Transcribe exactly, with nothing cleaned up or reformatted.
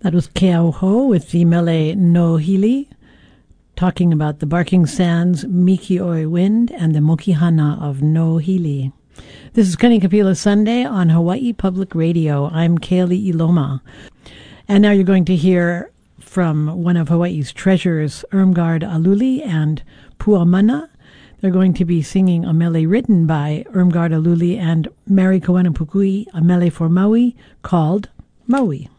That was Keauho with the mele No Hili, talking about the Barking Sands, Mikioi Wind, and the Mokihana of No Hili. This is Kanikapila Sunday on Hawaii Public Radio. I'm Kaylee Iloma. And now you're going to hear from one of Hawaii's treasures, Irmgard Aluli and Puamana. They're going to be singing a mele written by Irmgard Aluli and Mary Kawanapukui, a mele for Maui called Maui.